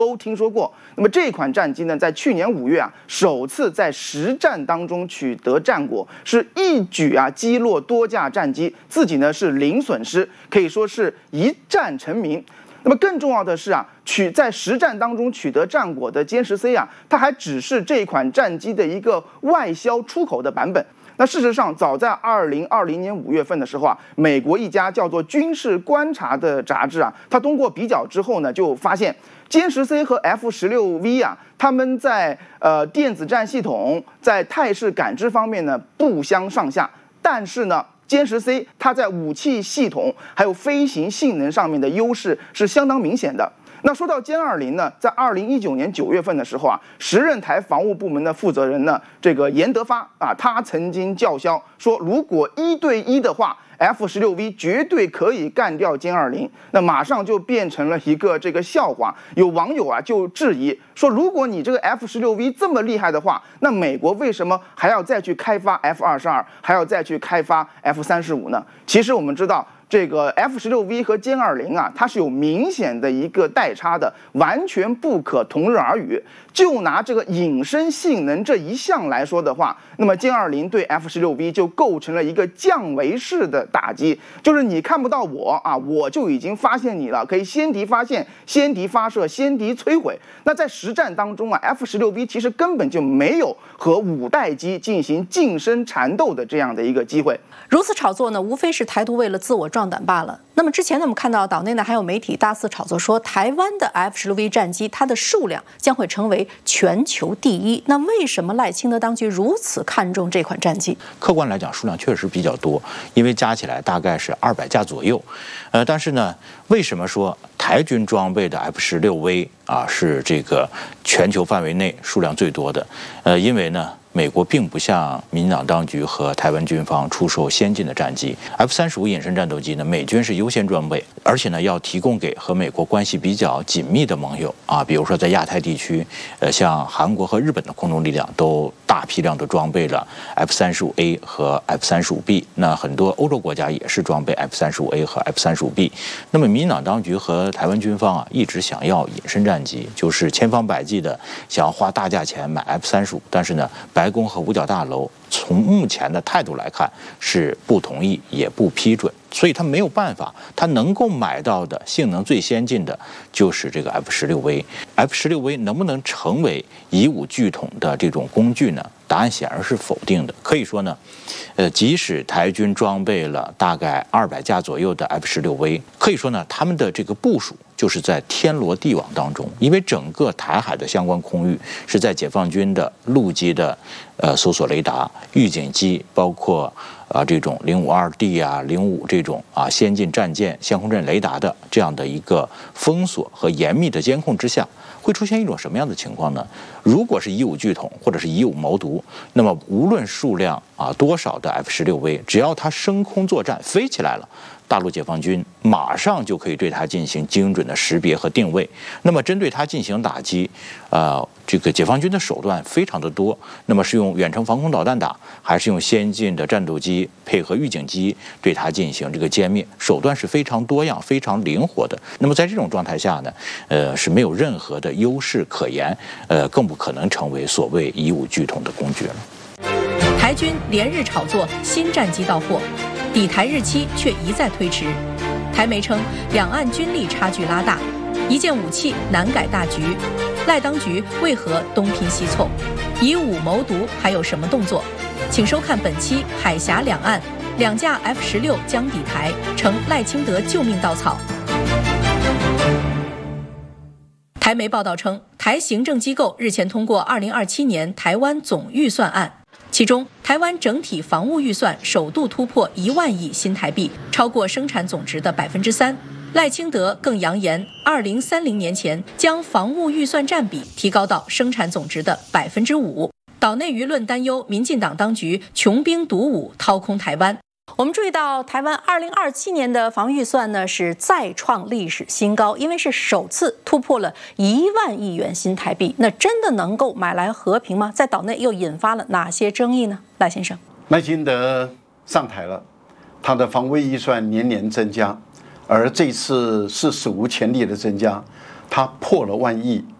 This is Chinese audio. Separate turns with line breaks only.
都听说过。那么这款战机呢，在去年5月首次在实战当中取得战果，是一举击落多架战机，自己呢是零损失，可以说是一战成名。那么更重要的是在实战当中取得战果的歼十 C 它还只是这款战机的一个外销出口的版本。那事实上，早在2020年5月份的时候美国一家叫做《军事观察》的杂志它通过比较之后呢，就发现歼十 C 和 F-16V 它们在电子战系统、在态势感知方面呢不相上下，但是呢，歼十 C 它在武器系统还有飞行性能上面的优势是相当明显的。那说到歼20呢，在2019年9月份的时候时任台防务部门的负责人呢，这个严德发他曾经叫嚣说，如果1对1的话，F-16V 绝对可以干掉歼20，那马上就变成了一个这个笑话。有网友就质疑说，如果你这个 F-16V 这么厉害的话，那美国为什么还要再去开发 F-22，还要再去开发 F-35呢？其实我们知道，这个 F-16V 和歼20它是有明显的一个代差的，完全不可同日而语。就拿这个隐身性能这一项来说的话，那么歼20对 F-16V 就构成了一个降维式的打击，就是你看不到我就已经发现你了，可以先敌发现、先敌发射、先敌摧毁。那在实战当中F-16V 其实根本就没有和5代机进行近身缠斗的这样的一个机会。
如此炒作呢，无非是台独为了自我壮胆罢了。那么之前呢，我们看到岛内呢还有媒体大肆炒作说，台湾的 F-16V 战机它的数量将会成为全球第一。那为什么赖清德当局如此看重这款战机？
客观来讲，数量确实比较多，因为加起来大概是200架左右。但是呢，为什么说台军装备的 F-16V 是这个全球范围内数量最多的？因为呢，美国并不向民进党当局和台湾军方出售先进的战机 ，F-35隐身战斗机呢，美军是优先装备，而且呢要提供给和美国关系比较紧密的盟友比如说在亚太地区，像韩国和日本的空中力量都大批量的装备了 F-35A 和 F-35B， 那很多欧洲国家也是装备 F-35A 和 F-35B。那么民进党当局和台湾军方一直想要隐身战机，就是千方百计的想要花大价钱买 F-35，但是呢，白宫和五角大楼从目前的态度来看是不同意也不批准，所以他没有办法，他能够买到的性能最先进的就是这个 F-16V。F-16V 能不能成为以武拒统的这种工具呢？答案显然是否定的。可以说呢，即使台军装备了大概200架左右的 F-16V， 可以说呢，他们的这个部署就是在天罗地网当中，因为整个台海的相关空域是在解放军的陆基的搜索雷达、预警机，包括这种052D 05这种先进战舰、先空阵雷达的这样的一个封锁和严密的监控之下，会出现一种什么样的情况呢？如果是以武拒统或者是以武谋独，那么无论数量多少的 F-16V， 只要它升空作战飞起来了，大陆解放军马上就可以对它进行精准的识别和定位。那么针对它进行打击，这个解放军的手段非常的多。那么是用远程防空导弹打，还是用先进的战斗机配合预警机对它进行这个歼灭？手段是非常多样、非常灵活的。那么在这种状态下呢，是没有任何的优势可言，更不可能成为所谓以武拒统的工具了。
台军连日炒作新战机到货，抵台日期却一再推迟。台媒称，两岸军力差距拉大，一件武器难改大局。赖当局为何东拼西凑？以武谋独还有什么动作？请收看本期海峡两岸，2架 F-16将抵台，成赖清德救命稻草。台媒报道称，台行政机构日前通过2027年台湾总预算案，其中台湾整体防务预算首度突破1万亿新台币，超过生产总值的3%。赖清德更扬言，2030年前将防务预算占比提高到生产总值的5%。岛内舆论担忧民进党当局穷兵黩武，掏空台湾。我们注意到，台湾2027年的防御预算呢是再创历史新高，因为是首次突破了1万亿元新台币。那真的能够买来和平吗？在岛内又引发了哪些争议呢？赖先生，
赖清德上台了，他的防卫预算年年增加，而这次是史无前例的增加。 它破了1万亿，